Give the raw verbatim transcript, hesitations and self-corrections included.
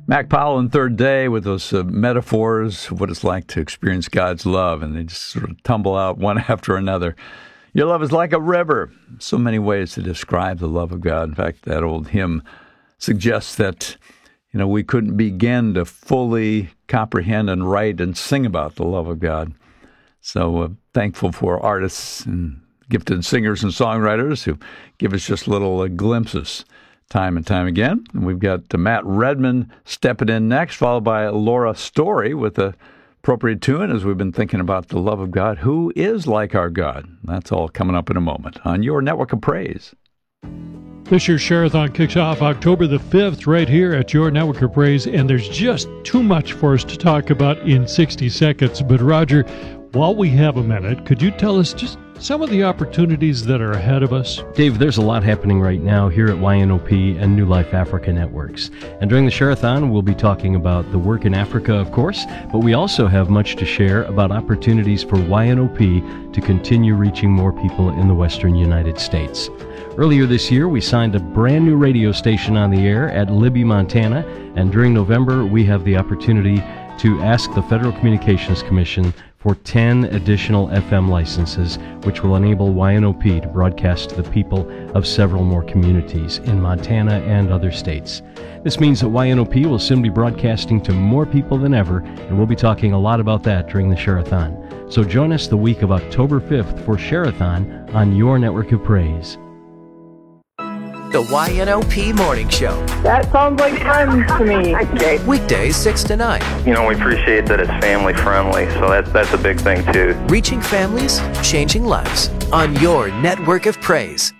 Mac Powell and Third Day with those uh, metaphors of what it's like to experience God's love, and they just sort of tumble out one after another. Your love is like a river. So many ways to describe the love of God. In fact, that old hymn suggests that, you know, we couldn't begin to fully comprehend and write and sing about the love of God. So uh, thankful for artists and gifted singers and songwriters who give us just little uh, glimpses time and time again. And we've got uh, Matt Redman stepping in next, followed by Laura Story with a appropriate tune as we've been thinking about the love of God. Who is like our God? That's all coming up in a moment on your Network of Praise. This year's Share-a-thon kicks off October the fifth right here at your Network of Praise, and there's just too much for us to talk about in sixty seconds. But Roger, while we have a minute, could you tell us just some of the opportunities that are ahead of us? Dave, there's a lot happening right now here at Y N O P and New Life Africa Networks. And during the Share-a-thon, we'll be talking about the work in Africa, of course, but we also have much to share about opportunities for Y N O P to continue reaching more people in the western United States. Earlier this year, we signed a brand new radio station on the air at Libby, Montana, and during November, we have the opportunity to ask the Federal Communications Commission for ten additional F M licenses, which will enable Y N O P to broadcast to the people of several more communities in Montana and other states. This means that Y N O P will soon be broadcasting to more people than ever, and we'll be talking a lot about that during the Share-a-thon. So join us the week of October fifth for Share-a-thon on your Network of Praise. The Y N O P Morning Show. That sounds like fun to me. Weekdays six to nine. You know, we appreciate that it's family friendly, so that's, that's a big thing too. Reaching families, changing lives on your Network of Praise.